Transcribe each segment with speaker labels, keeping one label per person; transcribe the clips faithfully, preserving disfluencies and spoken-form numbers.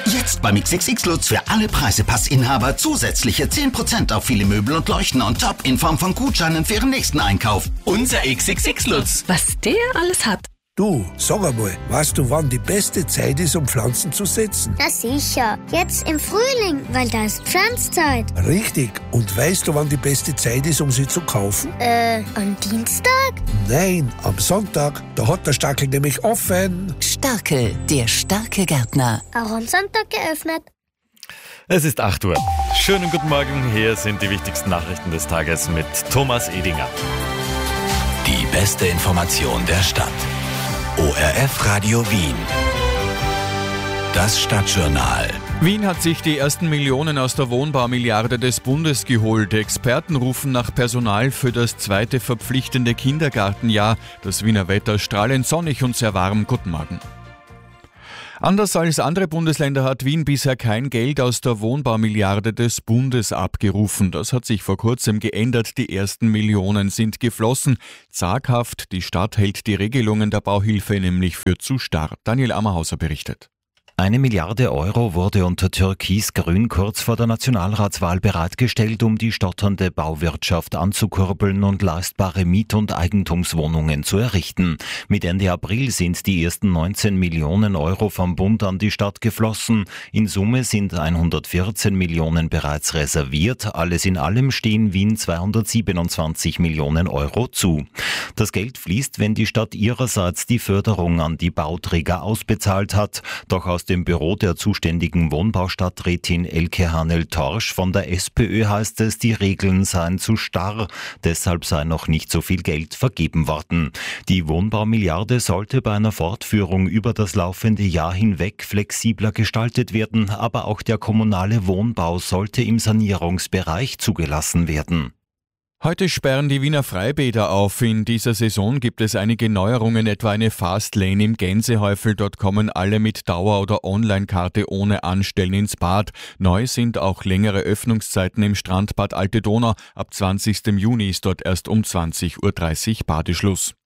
Speaker 1: Jetzt beim X X X Lutz für alle Preisepassinhaber zusätzliche zehn Prozent auf viele Möbel und Leuchten on top in Form von Gutscheinen für Ihren nächsten Einkauf. Unser X X X Lutz.
Speaker 2: Was der alles hat.
Speaker 3: Du, sag einmal, weißt du, wann die beste Zeit ist, um Pflanzen zu setzen?
Speaker 4: Na sicher, jetzt im Frühling, weil da ist Pflanzzeit.
Speaker 3: Richtig. Und weißt du, wann die beste Zeit ist, um sie zu kaufen?
Speaker 4: Äh, am Dienstag?
Speaker 3: Nein, am Sonntag. Da hat der Stackel nämlich offen.
Speaker 2: Starke, der starke Gärtner.
Speaker 4: Auch am Sonntag geöffnet.
Speaker 5: Es ist acht Uhr. Schönen guten Morgen. Hier sind die wichtigsten Nachrichten des Tages mit Thomas Edinger.
Speaker 6: Die beste Information der Stadt. O R F Radio Wien. Das Stadtjournal.
Speaker 7: Wien hat sich die ersten Millionen aus der Wohnbaumilliarde des Bundes geholt. Experten rufen nach Personal für das zweite verpflichtende Kindergartenjahr. Das Wiener Wetter strahlend sonnig und sehr warm. Guten Morgen. Anders als andere Bundesländer hat Wien bisher kein Geld aus der Wohnbaumilliarde des Bundes abgerufen. Das hat sich vor kurzem geändert. Die ersten Millionen sind geflossen. Zaghaft, die Stadt hält die Regelungen der Bauhilfe nämlich für zu starr. Daniel Ammerhauser berichtet.
Speaker 8: Eine Milliarde Euro wurde unter Türkis-Grün kurz vor der Nationalratswahl bereitgestellt, um die stotternde Bauwirtschaft anzukurbeln und leistbare Miet- und Eigentumswohnungen zu errichten. Mit Ende April sind die ersten neunzehn Millionen Euro vom Bund an die Stadt geflossen. In Summe sind hundertvierzehn Millionen bereits reserviert. Alles in allem stehen Wien zweihundertsiebenundzwanzig Millionen Euro zu. Das Geld fließt, wenn die Stadt ihrerseits die Förderung an die Bauträger ausbezahlt hat. Doch aus dem Büro der zuständigen Wohnbaustadträtin Elke Hanel-Torsch von der SPÖ heißt es, die Regeln seien zu starr, deshalb sei noch nicht so viel Geld vergeben worden. Die Wohnbaumilliarde sollte bei einer Fortführung über das laufende Jahr hinweg flexibler gestaltet werden, aber auch der kommunale Wohnbau sollte im Sanierungsbereich zugelassen werden.
Speaker 7: Heute sperren die Wiener Freibäder auf. In dieser Saison gibt es einige Neuerungen, etwa eine Fastlane im Gänsehäufel. Dort kommen alle mit Dauer- oder Online-Karte ohne Anstellen ins Bad. Neu sind auch längere Öffnungszeiten im Strandbad Alte Donau. Ab zwanzigsten Juni ist dort erst um zwanzig Uhr dreißig Badeschluss.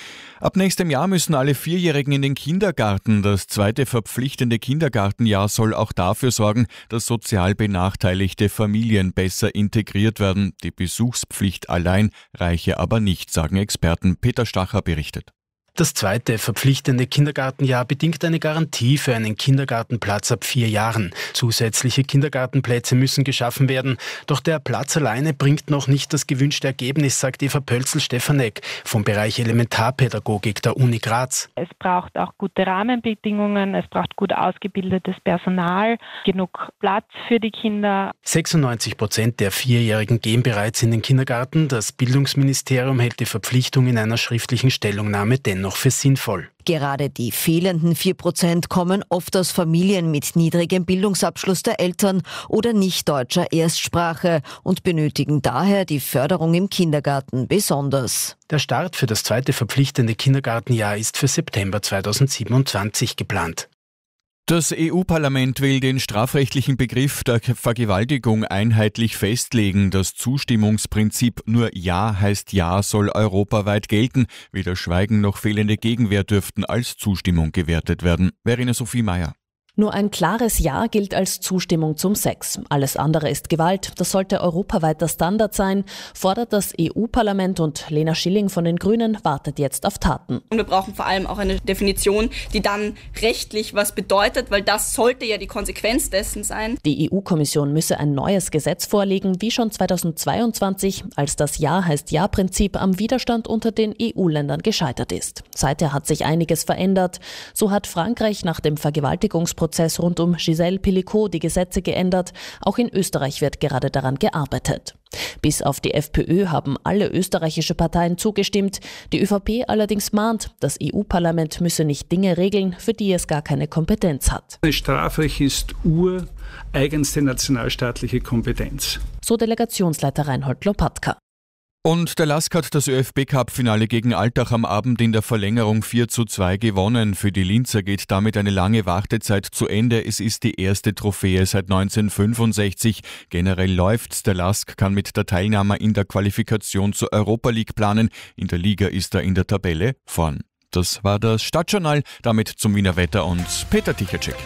Speaker 7: Ab nächstem Jahr müssen alle Vierjährigen in den Kindergarten. Das zweite verpflichtende Kindergartenjahr soll auch dafür sorgen, dass sozial benachteiligte Familien besser integriert werden. Die Besuchspflicht allein reiche aber nicht, sagen Experten. Peter Stacher berichtet.
Speaker 9: Das zweite verpflichtende Kindergartenjahr bedingt eine Garantie für einen Kindergartenplatz ab vier Jahren. Zusätzliche Kindergartenplätze müssen geschaffen werden. Doch der Platz alleine bringt noch nicht das gewünschte Ergebnis, sagt Eva Pölzl-Stefanek vom Bereich Elementarpädagogik der Uni Graz.
Speaker 10: Es braucht auch gute Rahmenbedingungen, es braucht gut ausgebildetes Personal, genug Platz für die Kinder.
Speaker 9: sechsundneunzig Prozent der Vierjährigen gehen bereits in den Kindergarten. Das Bildungsministerium hält die Verpflichtung in einer schriftlichen Stellungnahme dennoch noch für sinnvoll.
Speaker 11: Gerade die fehlenden vier Prozent kommen oft aus Familien mit niedrigem Bildungsabschluss der Eltern oder nicht deutscher Erstsprache und benötigen daher die Förderung im Kindergarten besonders.
Speaker 9: Der Start für das zweite verpflichtende Kindergartenjahr ist für September zweitausendsiebenundzwanzig geplant.
Speaker 7: Das E U-Parlament will den strafrechtlichen Begriff der Vergewaltigung einheitlich festlegen. Das Zustimmungsprinzip nur Ja heißt Ja soll europaweit gelten. Weder Schweigen noch fehlende Gegenwehr dürften als Zustimmung gewertet werden. Verena Sophie Meyer.
Speaker 12: Nur ein klares Ja gilt als Zustimmung zum Sex. Alles andere ist Gewalt. Das sollte europaweit der Standard sein, fordert das E U-Parlament, und Lena Schilling von den Grünen wartet jetzt auf Taten.
Speaker 13: Und wir brauchen vor allem auch eine Definition, die dann rechtlich was bedeutet, weil das sollte ja die Konsequenz dessen sein.
Speaker 12: Die E U-Kommission müsse ein neues Gesetz vorlegen, wie schon zweitausendzweiundzwanzig, als das Ja heißt Ja-Prinzip am Widerstand unter den E U-Ländern gescheitert ist. Seither hat sich einiges verändert. So hat Frankreich nach dem Vergewaltigungsprozess Prozess rund um Gisèle Pelicot die Gesetze geändert. Auch in Österreich wird gerade daran gearbeitet. Bis auf die FPÖ haben alle österreichische Parteien zugestimmt. Die ÖVP allerdings mahnt, das E U-Parlament müsse nicht Dinge regeln, für die es gar keine Kompetenz hat.
Speaker 14: Das Strafrecht ist ureigenste nationalstaatliche Kompetenz.
Speaker 12: So Delegationsleiter Reinhold Lopatka.
Speaker 7: Und der Lask hat das ÖFB-Cup-Finale gegen Altach am Abend in der Verlängerung vier zu zwei gewonnen. Für die Linzer geht damit eine lange Wartezeit zu Ende. Es ist die erste Trophäe seit neunzehnhundertfünfundsechzig. Generell läuft's. Der Lask kann mit der Teilnahme in der Qualifikation zur Europa League planen. In der Liga ist er in der Tabelle vorn. Das war das Stadtjournal. Damit zum Wiener Wetter und Peter Tichacek.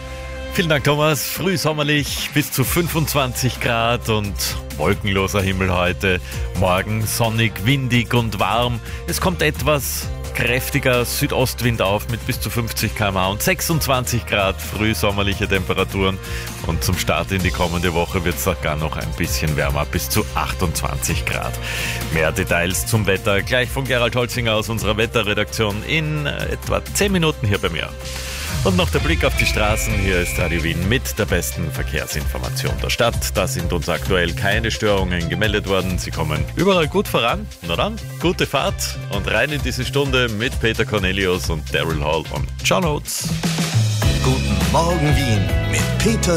Speaker 5: Vielen Dank, Thomas. Frühsommerlich bis zu fünfundzwanzig Grad und wolkenloser Himmel heute. Morgen sonnig, windig und warm. Es kommt etwas kräftiger Südostwind auf mit bis zu fünfzig Kilometer pro Stunde und sechsundzwanzig Grad frühsommerliche Temperaturen. Und zum Start in die kommende Woche wird es sogar noch ein bisschen wärmer, bis zu achtundzwanzig Grad. Mehr Details zum Wetter gleich von Gerald Holzinger aus unserer Wetterredaktion in etwa zehn Minuten hier bei mir. Und noch der Blick auf die Straßen. Hier ist Radio Wien mit der besten Verkehrsinformation der Stadt. Da sind uns aktuell keine Störungen gemeldet worden. Sie kommen überall gut voran. Na dann, gute Fahrt und rein in diese Stunde mit Peter Cornelius und Daryl Hall und John Oates.
Speaker 15: Guten Morgen Wien mit Peter